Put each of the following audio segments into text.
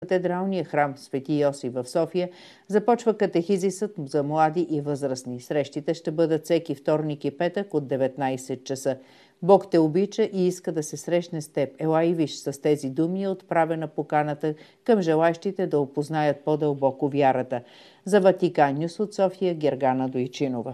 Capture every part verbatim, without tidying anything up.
катедралния храм Свети Йосиф в София започва катехизисът за млади и възрастни. Срещите ще бъдат всеки вторник и петък от деветнайсет часа. Бог те обича и иска да се срещне с теб. Ела и виж, с тези думи е отправена поканата към желащите да опознаят по-дълбоко вярата. За Ватикан Нюс от София, Гергана Дойчинова.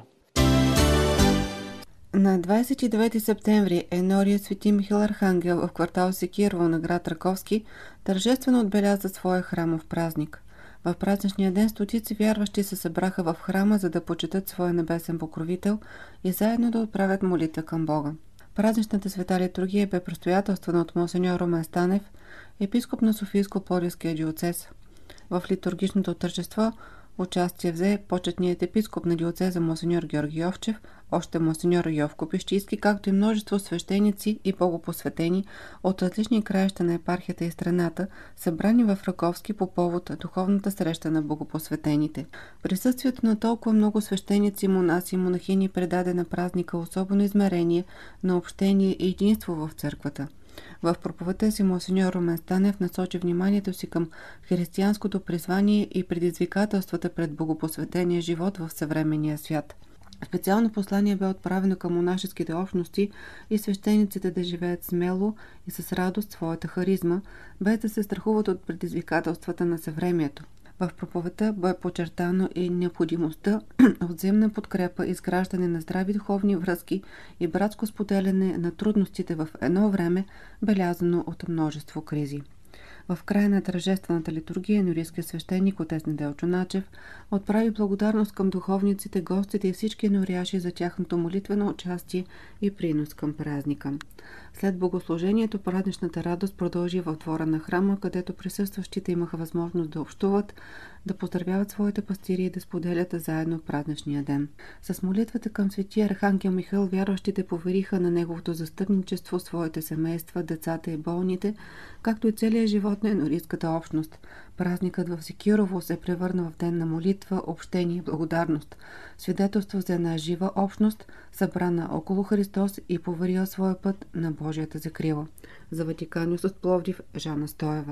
На двадесет и девети септември енория Свети Михаил Архангел в квартал Секирово на град Раковски тържествено отбеляза своя храмов празник. В празничния ден стотици вярващи се събраха в храма, за да почетат своя небесен покровител и заедно да отправят молитва към Бога. Празничната света литургия бе предстоятелствана от монсеньор Румен Станев, епископ на Софийско-Пловдивския диоцез. В литургичното тържество участие взе почетният епископ на диоцеза монсеньор Георги Йовчев, още монсеньор Йовко Пещийски, както и множество свещеници и богопосветени от различни краища на епархията и страната, събрани в Раковски по повод духовната среща на богопосветените. Присъствието на толкова много свещеници, монаси и монахини предаде на празника особено измерение на общение и единство в църквата. В проповедта си монсеньор Румен Станев насочи вниманието си към християнското призвание и предизвикателствата пред богопосветения живот в съвременния свят. Специално послание бе отправено към монашеските общности и свещениците да живеят смело и с радост своята харизма, без да се страхуват от предизвикателствата на съвремието. В проповедта бе подчертано и необходимостта от взаимна подкрепа, изграждане на здрави духовни връзки и братско споделяне на трудностите в едно време, белязано от множество кризи. В края на тържествената литургия енорийският свещеник отец Неделчо Начев отправи благодарност към духовниците, гостите и всички енорияши за тяхното молитвено участие и принос към празника. След богослужението празничната радост продължи в двора на храма, където присъстващите имаха възможност да общуват, да поздравяват своите пастири и да споделят заедно празничния ден. С молитвата към свети Архангел Михаил вярващите повериха на неговото застъпничество своите семейства, децата и болните, както и целия живот на енорийската общност. Празникът в Секирово се превърна в ден на молитва, общение и благодарност, свидетелство за една жива общност, събрана около Христос и поверила своя път на Божията закрила. За Ватикан Нюс от Пловдив, Жана Стоева.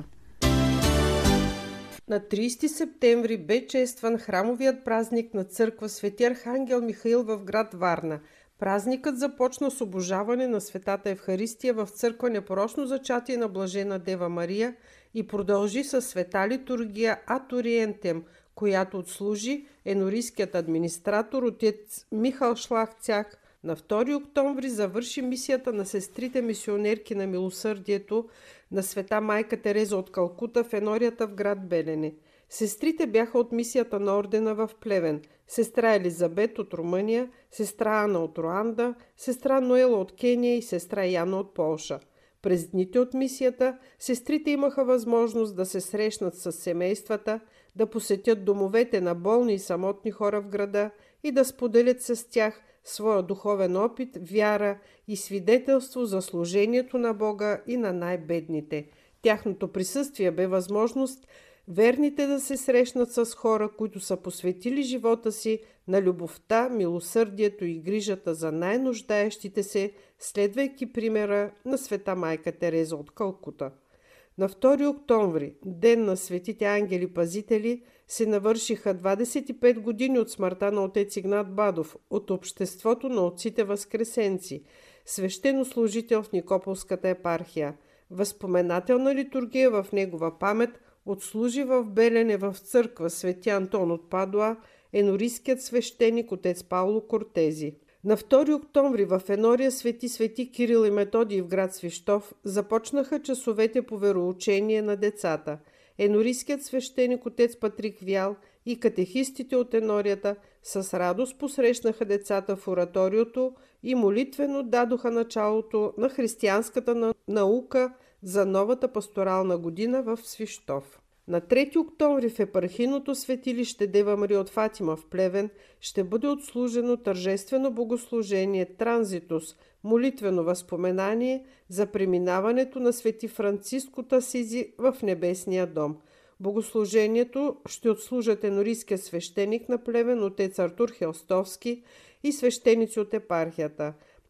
На тридесети септември бе честван храмовият празник на църква Свети Архангел Михаил в град Варна. Празникът започна с обожаване на Светата Евхаристия в църква Непорочно зачатие на Блажена Дева Мария и продължи със света литургия Ad Orientem, която отслужи енорийският администратор отец Михал Шлахцях. На втори октомври завърши мисията на сестрите мисионерки на милосърдието на света майка Тереза от Калкута в енорията в град Белене. Сестрите бяха от мисията на ордена в Плевен, сестра Елизабет от Румъния, сестра Ана от Руанда, сестра Ноела от Кения и сестра Яна от Полша. През дните от мисията сестрите имаха възможност да се срещнат с семействата, да посетят домовете на болни и самотни хора в града и да споделят с тях своя духовен опит, вяра и свидетелство за служението на Бога и на най-бедните. Тяхното присъствие бе възможност верните да се срещнат с хора, които са посветили живота си на любовта, милосърдието и грижата за най-нуждаещите се, следвайки примера на света майка Тереза от Калкута. На втори октомври, ден на светите ангели-пазители, се навършиха двадесет и пет години от смъртта на отец Игнат Бадов от Обществото на отците възкресенци, свещенослужител в Никополската епархия. Възпоменателна литургия в негова памет отслужи в Белене в църква Свети Антон от Падуа енорийският свещеник отец Пауло Кортези. На втори октомври в енория Свети Свети Кирил и Методий в град Свищов започнаха часовете по вероучение на децата. Енорийският свещеник отец Патрик Вял и катехистите от енорията с радост посрещнаха децата в ораториото и молитвено дадоха началото на християнската наука за новата пасторална година в Свищов. На трети октомври в епархийното светилище Дева Мария от Фатима в Плевен ще бъде отслужено тържествено богослужение Транзитус, молитвено възпоменание за преминаването на свети Франциско Тасизи в Небесния дом. Богослужението ще отслужат енорийския свещеник на Плевен отец Артур Хелстовски и свещеници от епархията.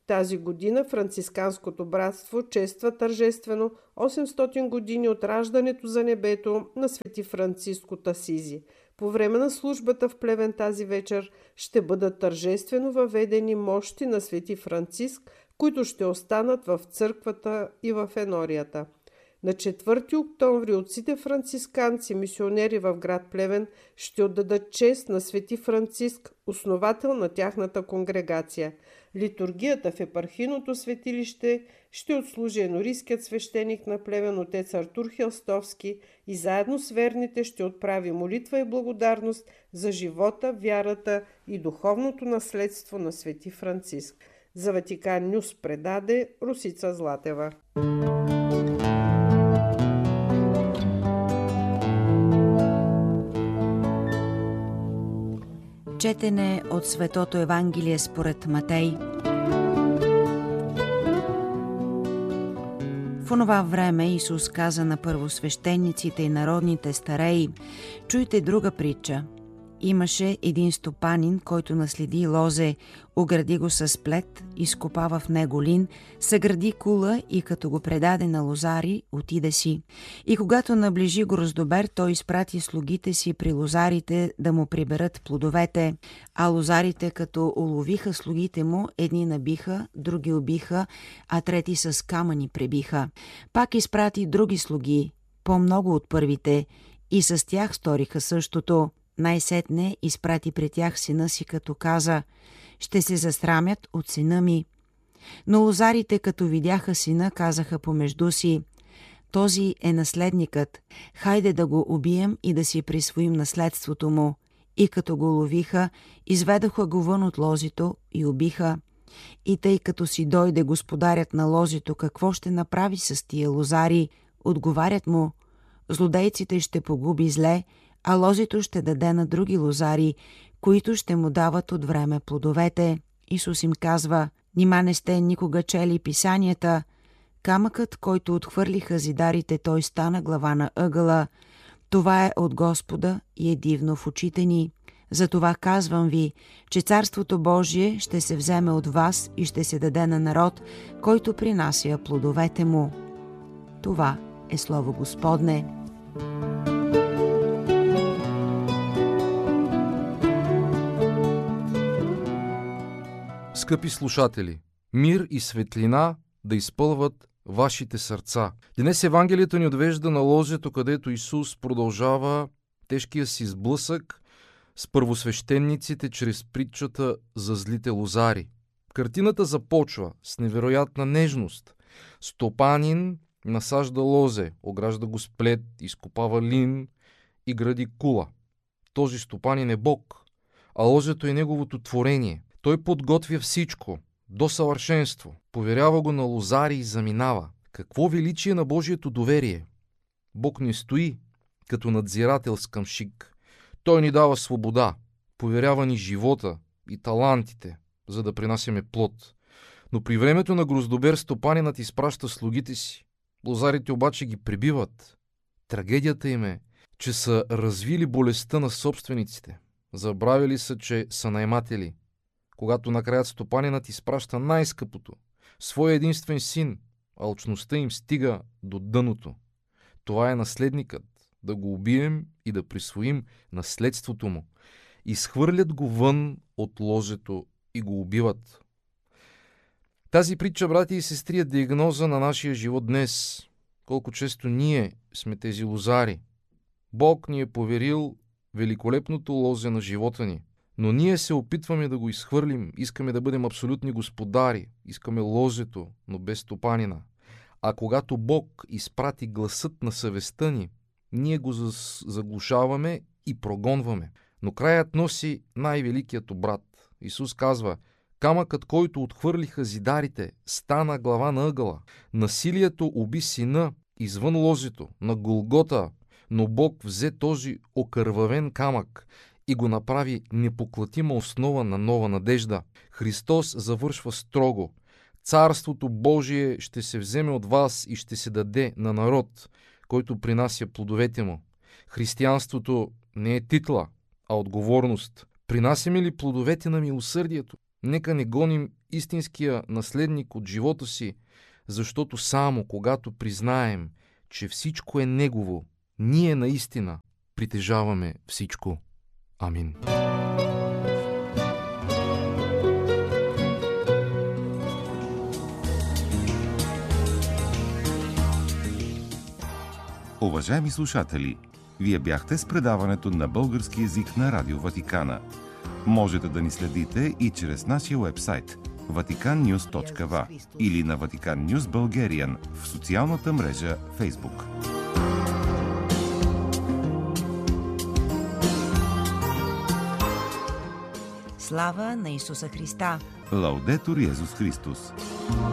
Тази година Францисканското братство чества тържествено осемстотин години от раждането за небето на свети Франциск от Асизи. По време на службата в Плевен тази вечер ще бъдат тържествено въведени мощи на свети Франциск, които ще останат в църквата и в енорията. На четвърти октомври отците францисканци, мисионери в град Плевен, ще отдадат чест на свети Франциск, основател на тяхната конгрегация. Литургията в епархийното светилище ще отслужи енорийският свещеник на Плевен отец Артур Хелстовски и заедно с верните ще отправи молитва и благодарност за живота, вярата и духовното наследство на свети Франциск. За Ватикан Нюс предаде Русица Златева. Четене от Светото Евангелие според Матей. В онова време Исус каза на първосвещениците и народните стареи: чуйте друга притча. Имаше един стопанин, който наследи лозе, огради го с плет, изкопава в него лин, съгради кула и като го предаде на лозари, отиде си. И когато наближи гроздобер, той изпрати слугите си при лозарите да му приберат плодовете, а лозарите, като уловиха слугите му, едни набиха, други убиха, а трети с камъни пребиха. Пак изпрати други слуги, по-много от първите, и с тях сториха същото. Най-сетне изпрати при тях сина си, като каза: ще се засрамят от сина ми. Но лозарите, като видяха сина, казаха помежду си: този е наследникът, хайде да го убием и да си присвоим наследството му. И като го ловиха, изведоха го вън от лозито и убиха. И тъй като си дойде господарят на лозито, какво ще направи с тия лозари? Отговарят му: злодейците ще погуби зле, а лозито ще даде на други лозари, които ще му дават от време плодовете. Исус им казва: нима не сте никога чели писанията? Камъкът, който отхвърлиха зидарите, той стана глава на ъгъла. Това е от Господа и е дивно в очите ни. Затова казвам ви, че Царството Божие ще се вземе от вас и ще се даде на народ, който принася плодовете му. Това е Слово Господне. Скъпи слушатели, мир и светлина да изпълват вашите сърца. Днес Евангелието ни отвежда на лозето, където Исус продължава тежкия си сблъсък с първосвещениците чрез притчата за злите лозари. Картината започва с невероятна нежност. Стопанин насажда лозе, огражда го с плет, изкопава лин и гради кула. Този стопанин е Бог, а лозето е неговото творение. Той подготвя всичко до съвършенство, поверява го на лозари и заминава. Какво величие на Божието доверие! Бог не стои като надзирател с камшик. Той ни дава свобода, поверява ни живота и талантите, за да принасяме плод. Но при времето на гроздобер стопанинът изпраща слугите си. Лозарите обаче ги пребиват. Трагедията им е, че са развили болестта на собствениците. Забравили са, че са наематели. Когато накрая стопанинът изпраща най-скъпото, своя единствен син, алчността им стига до дъното. Това е наследникът, да го убием и да присвоим наследството му. Изхвърлят го вън от лозето и го убиват. Тази притча, брати и сестри, е диагноза на нашия живот днес. Колко често ние сме тези лозари. Бог ни е поверил великолепното лозе на живота ни. Но ние се опитваме да го изхвърлим, искаме да бъдем абсолютни господари, искаме лозето, но без стопанина. А когато Бог изпрати гласът на съвестта ни, ние го заглушаваме и прогонваме. Но краят носи най-великият обрат. Исус казва: камъкът, който отхвърлиха зидарите, стана глава на ъгъла. Насилието уби сина извън лозето, на Голгота, но Бог взе този окървавен камък и го направи непоклатима основа на нова надежда. Христос завършва строго: Царството Божие ще се вземе от вас и ще се даде на народ, който принася плодовете му. Християнството не е титла, а отговорност. Принасяме ли плодовете на милосърдието? Нека не гоним истинския наследник от живота си, защото само когато признаем, че всичко е Негово, ние наистина притежаваме всичко. Амин. Уважаеми слушатели, вие бяхте с предаването на български език на Радио Ватикана. Можете да ни следите и чрез нашия уебсайт ватикан нюз точка ви или на Vatican News Bulgarian в социалната мрежа Facebook. Слава на Исуса Христа! Лаудетур Йезус Христос!